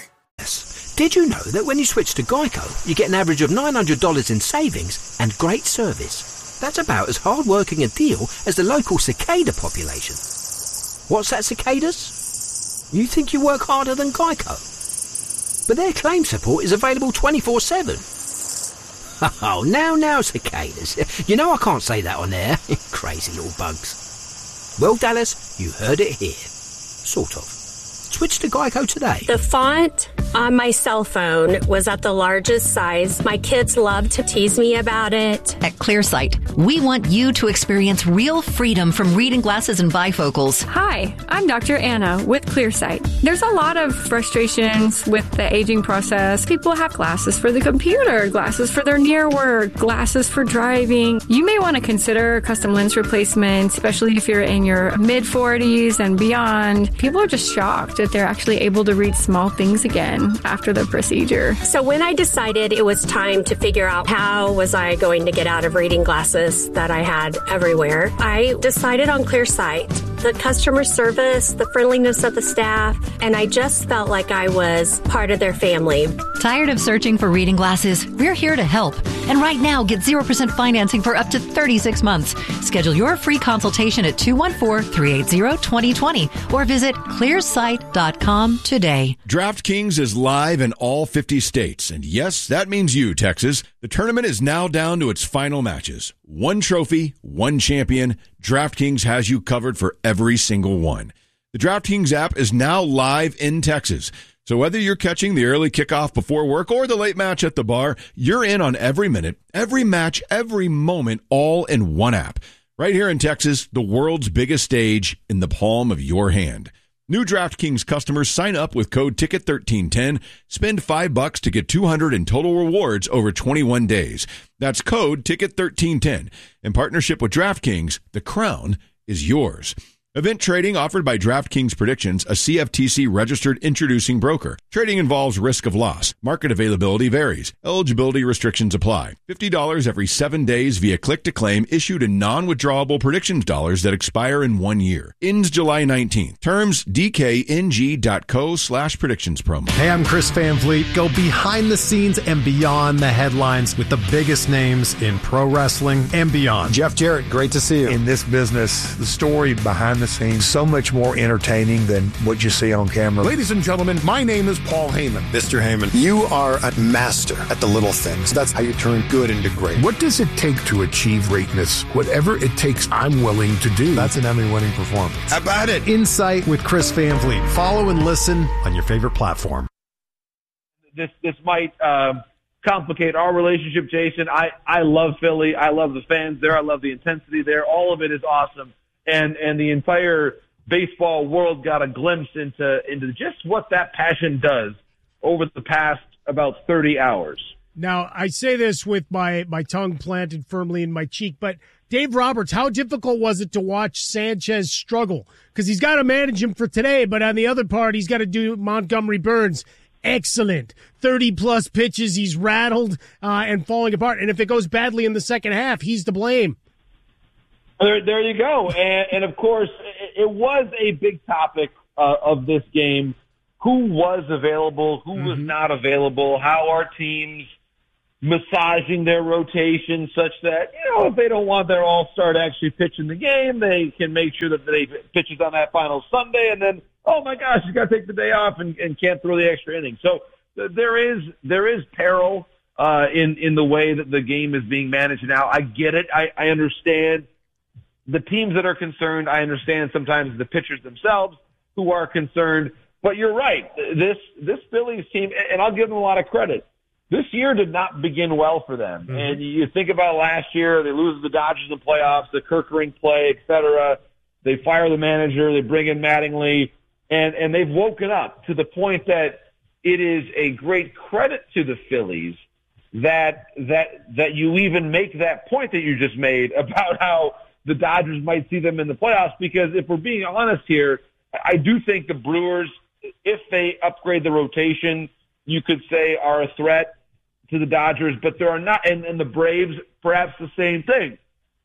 Did you know that when you switch to Geico, you get an average of nine hundred dollars in savings and great service? That's about as hard-working a deal as the local cicada population. What's that, cicadas? You think you work harder than Geico? But their claim support is available twenty-four seven. Oh, now, now, cicadas. You know I can't say that on air. Crazy little bugs. Well, Dallas, you heard it here. Sort of. Switch to Geico today. The font on my cell phone was at the largest size. My kids love to tease me about it. At ClearSight, we want you to experience real freedom from reading glasses and bifocals. Hi, I'm Doctor Anna with ClearSight. There's a lot of frustrations with the aging process. People have glasses for the computer, glasses for their near work, glasses for driving. You may want to consider custom lens replacement, especially if you're in your mid forties and beyond. People are just shocked that they're actually able to read small things again after the procedure. So when I decided it was time to figure out how was I going to get out of reading glasses that I had everywhere, I decided on ClearSight. The customer service, the friendliness of the staff, and I just felt like I was part of their family. Tired of searching for reading glasses? We're here to help. And right now, get zero percent financing for up to thirty-six months. Schedule your free consultation at two one four, three eight zero, two zero two zero or visit clearsight dot com today. DraftKings is live in all fifty states. And yes, that means you, Texas. The tournament is now down to its final matches. One trophy, one champion. DraftKings has you covered for every single one. The DraftKings app is now live in Texas. So whether you're catching the early kickoff before work or the late match at the bar, you're in on every minute, every match, every moment, all in one app. Right here in Texas, the world's biggest stage in the palm of your hand. New DraftKings customers sign up with code ticket thirteen ten, spend five bucks to get two hundred in total rewards over twenty-one days. That's code ticket thirteen ten. In partnership with DraftKings, the crown is yours. Event trading offered by DraftKings Predictions, a C F T C-registered introducing broker. Trading involves risk of loss. Market availability varies. Eligibility restrictions apply. fifty dollars every seven days via click-to-claim issued in non-withdrawable predictions dollars that expire in one year. Ends July nineteenth. Terms dkng.co slash predictions promo. Hey, I'm Chris Van Vliet. Go behind the scenes and beyond the headlines with the biggest names in pro wrestling and beyond. Jeff Jarrett, great to see you. In this business, the story behind the scenes so much more entertaining than what you see on camera. Ladies and gentlemen, my name is Paul Heyman. Mister Heyman, you are a master at the little things. That's how you turn good into great. What does it take to achieve greatness? Whatever it takes, I'm willing to do. That's an Emmy-winning performance. How about it? Insight with Chris Van Vliet. Follow and listen on your favorite platform. This this might uh, complicate our relationship, Jason. I, I love Philly. I love the fans there. I love the intensity there. All of it is awesome. And and the entire baseball world got a glimpse into into just what that passion does over the past about thirty hours. Now, I say this with my, my tongue planted firmly in my cheek, but Dave Roberts, how difficult was it to watch Sanchez struggle? Because he's got to manage him for today, but on the other part, he's got to do Montgomery Burns. Excellent. thirty-plus pitches, he's rattled uh, and falling apart. And if it goes badly in the second half, he's to blame. There, there you go. And, and of course, it, it was a big topic uh, of this game. Who was available? Who mm-hmm. was not available? How are teams massaging their rotation such that, you know, if they don't want their all-star to actually pitch in the game, they can make sure that they pitches on that final Sunday, and then, oh my gosh, you got to take the day off and, and can't throw the extra inning. So th- there is there is peril uh, in in the way that the game is being managed now. I get it. I, I understand the teams that are concerned. I understand sometimes the pitchers themselves who are concerned. But you're right. This this Phillies team, and I'll give them a lot of credit. This year did not begin well for them. Mm-hmm. And you think about last year, they lose the Dodgers in the playoffs, the Kerkering play, et cetera. They fire the manager, they bring in Mattingly, and, and they've woken up to the point that it is a great credit to the Phillies that that that you even make that point that you just made about how the Dodgers might see them in the playoffs. Because if we're being honest here, I do think the Brewers, if they upgrade the rotation, you could say are a threat to the Dodgers, but there are not, and, and the Braves, perhaps the same thing.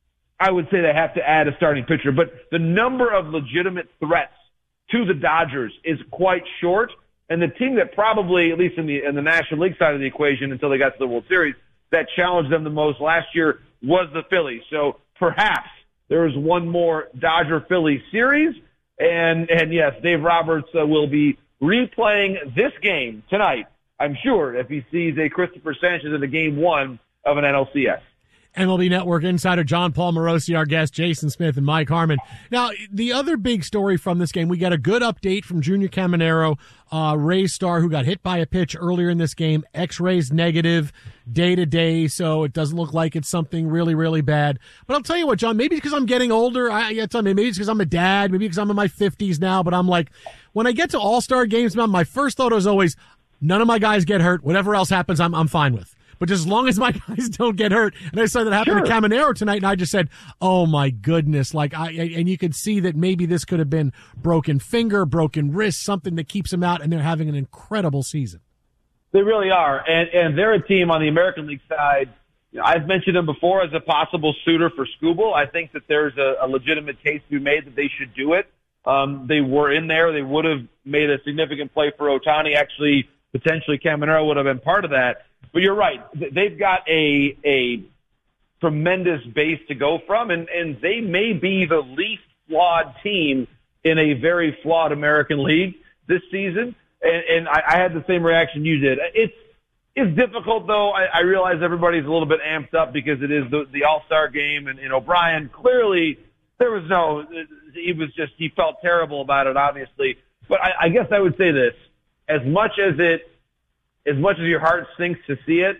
I would say they have to add a starting pitcher, but the number of legitimate threats to the Dodgers is quite short, and the team that probably, at least in the in the National League side of the equation until they got to the World Series, that challenged them the most last year was the Phillies. So perhaps there is one more Dodger-Phillies series, and, and yes, Dave Roberts uh, will be replaying this game tonight, I'm sure, if he sees a Christopher Sanchez in the game one of an N L C S. M L B Network insider John Paul Morosi, our guest, Jason Smith and Mike Harmon. Now, the other big story from this game, we got a good update from Junior Caminero, uh, Rays star, who got hit by a pitch earlier in this game. X-rays negative day to day, so it doesn't look like it's something really, really bad. But I'll tell you what, John, maybe because I'm getting older, I, I tell me, maybe it's because I'm a dad, maybe because I'm in my fifties now, but I'm like, when I get to All-Star games, man, my first thought is always, none of my guys get hurt. Whatever else happens, I'm I'm fine with. But just as long as my guys don't get hurt, and I saw that happen sure. to Caminero tonight, and I just said, "Oh my goodness!" Like I, and you could see that maybe this could have been broken finger, broken wrist, something that keeps them out, and they're having an incredible season. They really are, and and they're a team on the American League side. You know, I've mentioned them before as a possible suitor for Skubal. I think that there's a, a legitimate case to be made that they should do it. Um, they were in there; they would have made a significant play for Ohtani. Actually, potentially Caminero would have been part of that. But you're right. They've got a a tremendous base to go from, and, and they may be the least flawed team in a very flawed American League this season. And, and I, I had the same reaction you did. It's it's difficult, though. I, I realize everybody's a little bit amped up because it is the, the All-Star game, and, and O'Brien, clearly there was no – he was just – he felt terrible about it, obviously. But I, I guess I would say this. As much as it – As much as your heart sinks to see it,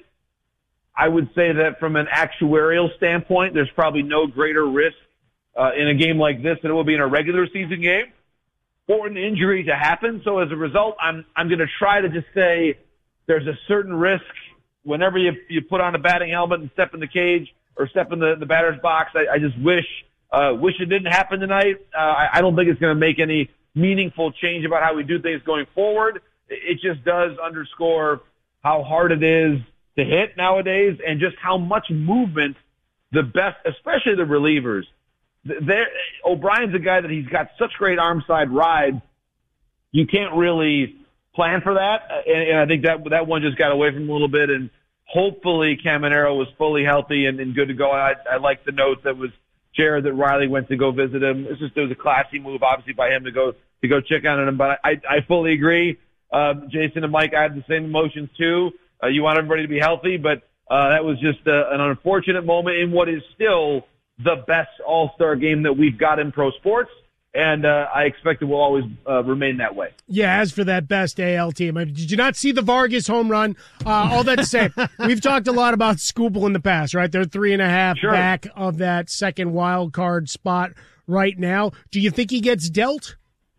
I would say that from an actuarial standpoint, there's probably no greater risk uh, in a game like this than it will be in a regular season game for an injury to happen. So as a result, I'm I'm going to try to just say there's a certain risk whenever you you put on a batting helmet and step in the cage or step in the, the batter's box. I, I just wish uh, wish it didn't happen tonight. Uh, I, I don't think it's going to make any meaningful change about how we do things going forward. It just does underscore how hard it is to hit nowadays and just how much movement the best, especially the relievers. They're, O'Brien's a guy that he's got such great arm side ride. You can't really plan for that. And, and I think that that one just got away from him a little bit. And hopefully Caminero was fully healthy and, and good to go. I, I like the note that was shared that Riley went to go visit him. It's just, it was a classy move, obviously, by him to go, to go check on him. But I, I fully agree. Uh, Jason and Mike, I had the same emotions too. Uh, you want everybody to be healthy, but uh, that was just uh, an unfortunate moment in what is still the best All-Star game that we've got in pro sports. and uh, I expect it will always uh, remain that way. Yeah, as for that best A L team, I mean, did you not see the Vargas home run? Uh, all that to say, we've talked a lot about Scoobel in the past, right? They're three and a half Sure. back of that second wild card spot right now. Do you think he gets dealt?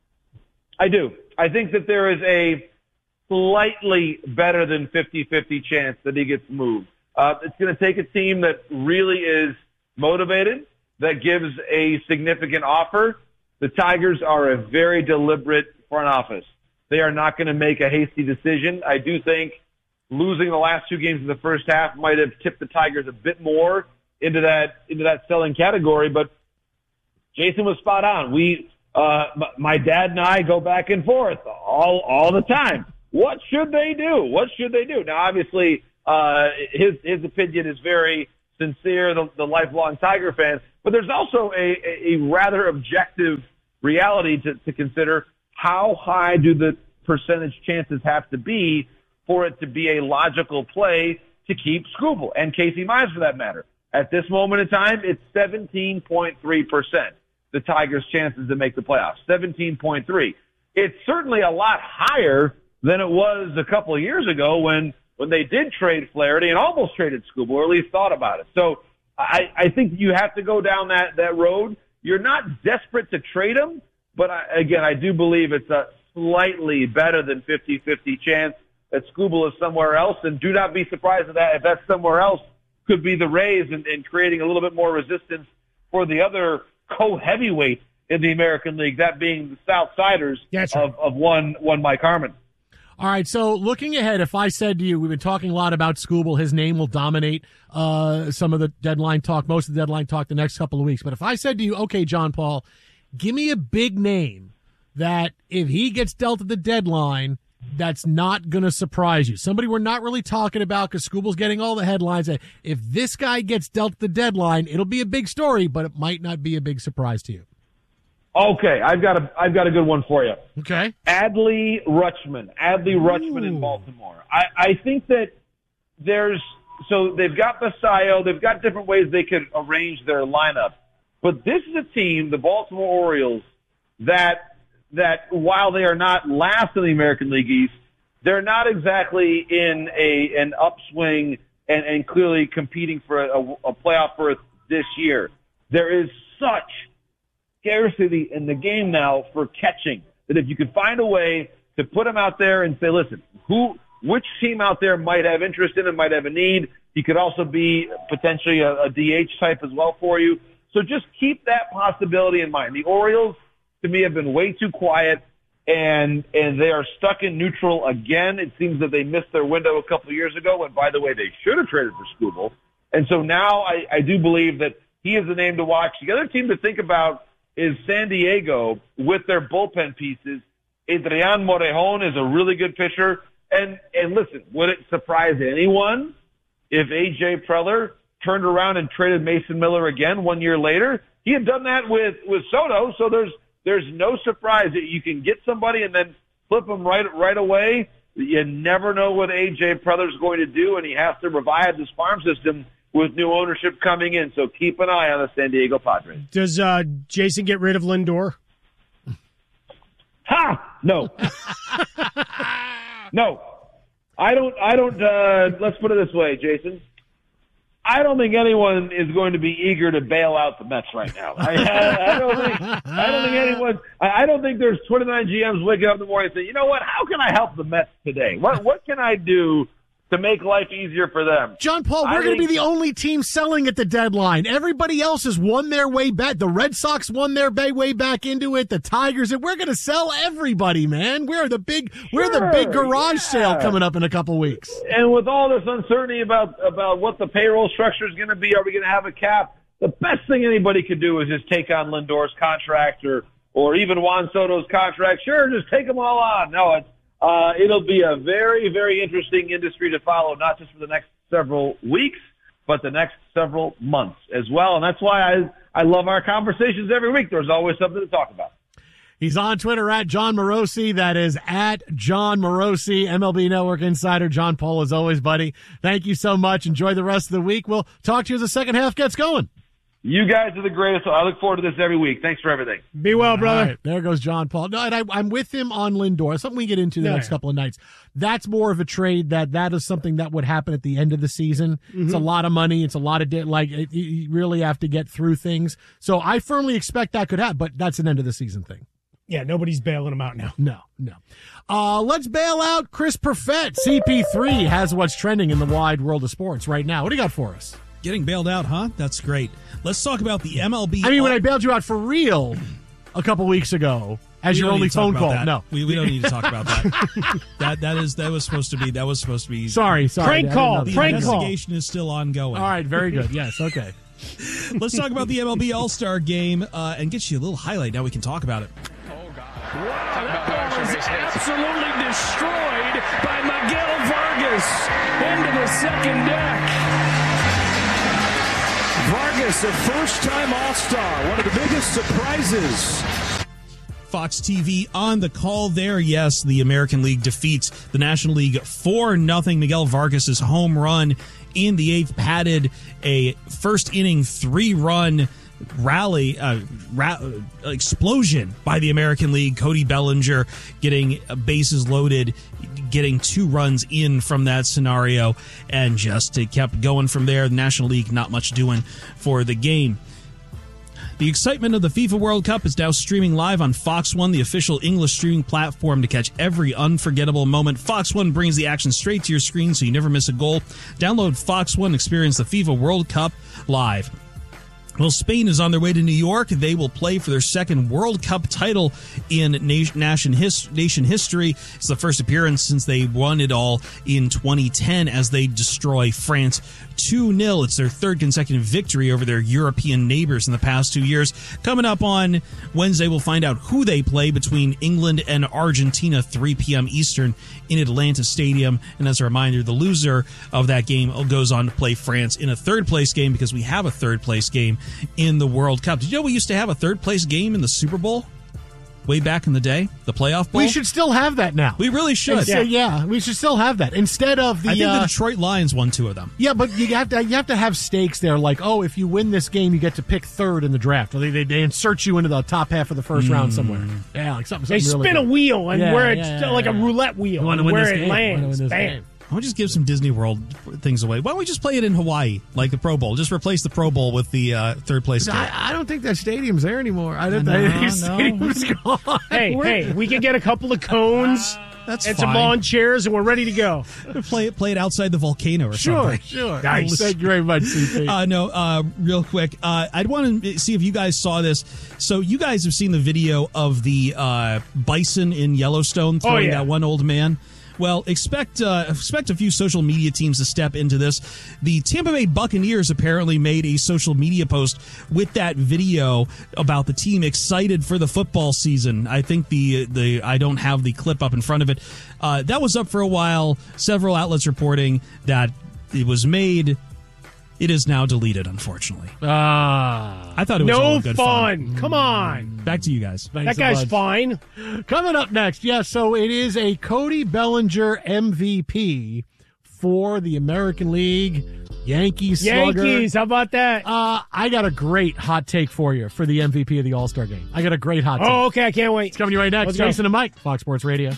I do. I think that there is a slightly better than fifty-fifty chance that he gets moved. Uh, it's going to take a team that really is motivated, that gives a significant offer. The Tigers are a very deliberate front office. They are not going to make a hasty decision. I do think losing the last two games in the first half might have tipped the Tigers a bit more into that into that selling category, but Jason was spot on. We, uh, my dad and I go back and forth all all the time. What should they do? What should they do? Now, obviously, uh, his his opinion is very sincere, the, the lifelong Tiger fan, but there's also a, a rather objective reality to, to consider. How high do the percentage chances have to be for it to be a logical play to keep Scoobel and Casey Mize for that matter? At this moment in time, it's seventeen point three percent, the Tigers' chances to make the playoffs, seventeen point three. It's certainly a lot higher than it was a couple of years ago when, when they did trade Flaherty and almost traded Scoobel, or at least thought about it. So I, I think you have to go down that, that road. You're not desperate to trade him, but I, again, I do believe it's a slightly better than fifty-fifty chance that Scoobel is somewhere else, and do not be surprised if that if that's somewhere else could be the Rays, and, and creating a little bit more resistance for the other co-heavyweight in the American League, that being the Southsiders right. of, of one one Mike Harmon. All right, so looking ahead, if I said to you, we've been talking a lot about Scoobel, his name will dominate uh, some of the deadline talk, most of the deadline talk the next couple of weeks. But if I said to you, okay, John Paul, give me a big name that if he gets dealt at the deadline, that's not going to surprise you. Somebody we're not really talking about because Scoobel's getting all the headlines. If this guy gets dealt at the deadline, it'll be a big story, but it might not be a big surprise to you. Okay, I've got a I've got a good one for you. Okay. Adley Rutschman. Adley Rutschman in Baltimore. I, I think that there's so they've got Basayo, they've got different ways they could arrange their lineup. But this is a team, the Baltimore Orioles, that that while they are not last in the American League East, they're not exactly in a an upswing and, and clearly competing for a, a playoff berth this year. There is such scarcity in the game now for catching that if you could find a way to put them out there and say, listen, who, which team out there might have interest in it, might have a need. He could also be potentially a, a D H type as well for you. So just keep that possibility in mind. The Orioles, to me, have been way too quiet, and and they are stuck in neutral again. It seems that they missed their window a couple of years ago, and by the way, they should have traded for Scoobel. And so now I, I do believe that he is the name to watch. The other team to think about is San Diego with their bullpen pieces. Adrian Morejon is a really good pitcher. And, and listen, would it surprise anyone if A J Preller turned around and traded Mason Miller again one year later? He had done that with, with Soto, so there's there's no surprise that you can get somebody and then flip them right right away. You never know what A J Preller's going to do, and he has to revive this farm system with new ownership coming in. So keep an eye on the San Diego Padres. Does uh, Jason get rid of Lindor? Ha! No. No. I don't, I don't, uh, let's put it this way, Jason. I don't think anyone is going to be eager to bail out the Mets right now. I, I, I don't think, I don't think anyone, I, I don't think there's twenty-nine G Ms waking up in the morning and saying, you know what, how can I help the Mets today? What, what can I do to make life easier for them? John Paul, we're going to be the only team selling at the deadline. Everybody else has won their way back. The Red Sox won their way back into it. The Tigers, and we're going to sell everybody, man. We're the big, sure, we're the big garage yeah. sale coming up in a couple weeks. And with all this uncertainty about about what the payroll structure is going to be, are we going to have a cap? The best thing anybody could do is just take on Lindor's contract or or even Juan Soto's contract. Sure, just take them all on. No, it's Uh, it'll be a very, very interesting industry to follow, not just for the next several weeks, but the next several months as well. And that's why I, I love our conversations every week. There's always something to talk about. He's on Twitter at John Morosi. That is at John Morosi, M L B Network Insider. John Paul, as always, buddy. Thank you so much. Enjoy the rest of the week. We'll talk to you as the second half gets going. You guys are the greatest. I look forward to this every week. Thanks for everything. Be well, brother. All right, there goes John Paul. No, and I, I'm with him on Lindor. Something we get into the Yeah, next yeah. couple of nights. That's more of a trade that that is something that would happen at the end of the season. Mm-hmm. It's a lot of money. It's a lot of, di- like, it, you really have to get through things. So I firmly expect that could happen, but that's an end of the season thing. Yeah, nobody's bailing him out now. No, no. Uh, let's bail out Chris Perfett. C P three has what's trending in the wide world of sports right now. What do you got for us? Getting bailed out, huh? That's great. Let's talk about the M L B. I mean, when I bailed you out for real a couple weeks ago as We your don't only need to talk phone about call. that. No. we, we don't need to talk about that. that that is that was supposed to be that was supposed to be. Sorry, sorry. Prank I didn't call, know that. The prank call. investigation is still ongoing. All right, very good. Yes, okay. Let's talk about the M L B All-Star Game uh, and get you a little highlight. Now we can talk about it. Wow, that ball is absolutely destroyed by Miguel Vargas into the second deck. Vargas, a first-time All-Star, one of the biggest surprises. Fox T V on the call there. Yes, the American League defeats the National League four nothing. Miguel Vargas' home run in the eighth padded a first-inning three-run rally, uh, ra- uh, explosion by the American League. Cody Bellinger getting bases loaded, getting two runs in from that scenario, and just it kept going from there. The National League not much doing for the game. The excitement of the FIFA World Cup is now streaming live on Fox One, the official English streaming platform to catch every unforgettable moment. Fox One brings the action straight to your screen so you never miss a goal. Download Fox One and experience the FIFA World Cup live. Well, Spain is on their way to New York. They will play for their second World Cup title in nation, his, nation history. It's the first appearance since they won it all in twenty ten as they destroy France two nil. It's their third consecutive victory over their European neighbors in the past two years. Coming up on Wednesday, we'll find out who they play between England and Argentina, three p.m. Eastern in Atlanta Stadium. And as a reminder, the loser of that game goes on to play France in a third-place game because we have a third-place game in the World Cup. Did you know we used to have a third-place game in the Super Bowl? Way back in the day, the playoff bowl. We should still have that now. We really should. Yeah, yeah we should still have that instead of the. I think uh, the Detroit Lions won two of them. Yeah, but you have to you have to have stakes there. Like, oh, if you win this game, you get to pick third in the draft. Or they they, they insert you into the top half of the first mm. round somewhere. Yeah, like something. They something spin really a wheel and yeah, where it's yeah, yeah, like yeah. a roulette wheel. You want to and win where this it game? lands. Win this Bam. game. Why don't we just give some Disney World things away? Why don't we just play it in Hawaii, like the Pro Bowl? Just replace the Pro Bowl with the uh, third place game. I, I don't think that stadium's there anymore. I don't No, think no. the stadium's gone. Hey, hey, we can get a couple of cones That's and fine. some lawn chairs, and we're ready to go. play it, play it outside the volcano or Sure, something. sure. Nice. Thank you very much, C P. Uh, no, uh, real quick, uh, I'd want to see if you guys saw this. So you guys have seen the video of the uh, bison in Yellowstone throwing Oh, yeah. that one old man. Well, expect uh, expect a few social media teams to step into this. The Tampa Bay Buccaneers apparently made a social media post with that video about the team excited for the football season. I think the the I don't have the clip up in front of it. Uh, that was up for a while. Several outlets reporting that it was made. It is now deleted, unfortunately. Ah, I thought it was No all good fun. fun. Come on. Back to you guys. Thanks That a guy's bunch. fine. Coming up next, yeah, so it is a Cody Bellinger M V P for the American League. Yankees slugger. Yankees, how about that? Uh, I got a great hot take for you for the M V P of the All-Star game. I got a great hot take. Oh, okay, I can't wait. It's coming to you right next. Let's go. Jason and Mike, Fox Sports Radio.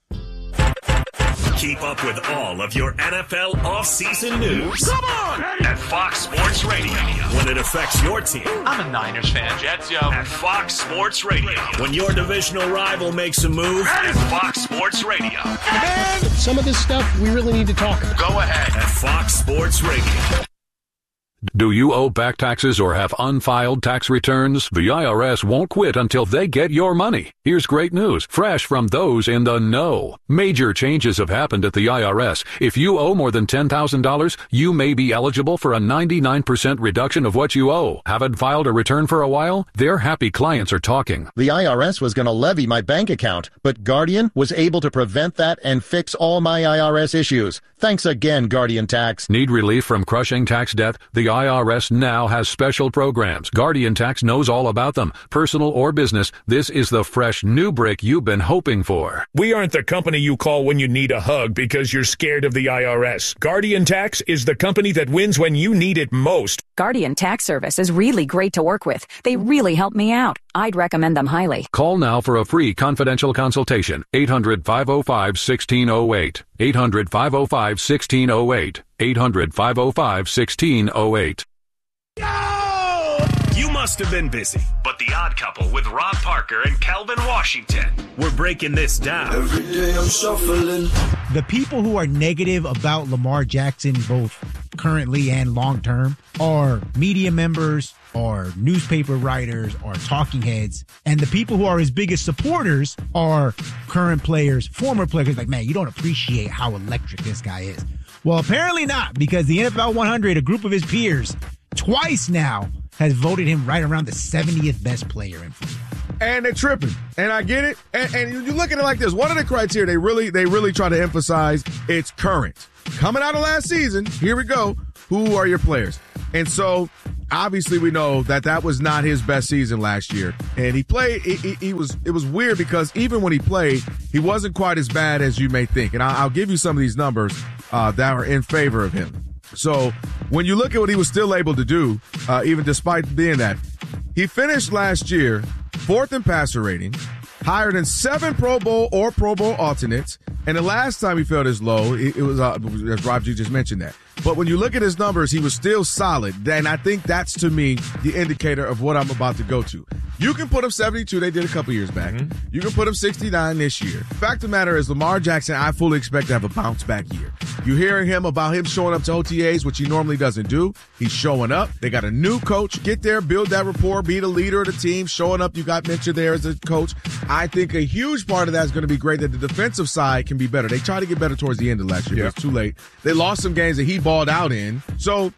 Keep up with all of your N F L offseason news. Come on! At Fox Sports Radio. When it affects your team. I'm a Niners fan. Jets, yo. At Fox Sports Radio. When your divisional rival makes a move. At Fox Sports Radio. Man, some of this stuff we really need to talk about. Go ahead. At Fox Sports Radio. Do you owe back taxes or have unfiled tax returns? The I R S won't quit until they get your money. Here's great news, fresh from those in the know. Major changes have happened at the I R S. If you owe more than ten thousand dollars, you may be eligible for a ninety-nine percent reduction of what you owe. Haven't filed a return for a while? Their happy clients are talking. The I R S was going to levy my bank account, but Guardian was able to prevent that and fix all my I R S issues. Thanks again, Guardian Tax. Need relief from crushing tax debt? The The I R S now has special programs. Guardian Tax knows all about them. Personal or business, this is the fresh new brick you've been hoping for. We aren't the company you call when you need a hug because you're scared of the I R S. Guardian Tax is the company that wins when you need it most. Guardian Tax Service is really great to work with. They really help me out. I'd recommend them highly. Call now for a free confidential consultation. eight hundred, five oh five, one six oh eight. eight hundred, five oh five, one six oh eight. eight hundred, five oh five, one six oh eight. You must have been busy, but The Odd Couple with Rob Parker and Calvin Washington. We're breaking this down. Every day I'm shuffling. The people who are negative about Lamar Jackson, both currently and long term, are media members, are newspaper writers, are talking heads. And the people who are his biggest supporters are current players, former players. Like, man, you don't appreciate how electric this guy is. Well, apparently not, because the N F L one hundred, a group of his peers, twice now has voted him right around the seventieth best player in football. And they're tripping, and I get it. And, and you look at it like this: one of the criteria they really, they really try to emphasize, it's current. Coming out of last season, here we go. Who are your players? And so, obviously, we know that that was not his best season last year. And he played. He, he, he was. It was weird because even when he played, he wasn't quite as bad as you may think. And I, I'll give you some of these numbers uh, that are in favor of him. So when you look at what he was still able to do, uh, even despite being that, he finished last year fourth in passer rating, higher than seven Pro Bowl or Pro Bowl alternates, and the last time he fell this low, it, it was, uh, as Rob G just mentioned that. But when you look at his numbers, he was still solid. And I think that's, to me, the indicator of what I'm about to go to. You can put him seventy-two. They did a couple years back. Mm-hmm. You can put him sixty-nine this year. Fact of the matter is, Lamar Jackson, I fully expect to have a bounce-back year. You're hearing him about him showing up to O T As, which he normally doesn't do. He's showing up. They got a new coach. Get there, build that rapport, be the leader of the team. Showing up, you got Minter there as a coach. I think a huge part of that is going to be great, that the defensive side can be better. They tried to get better towards the end of last year, yeah. But it's too late. They lost some games that he balled out in. So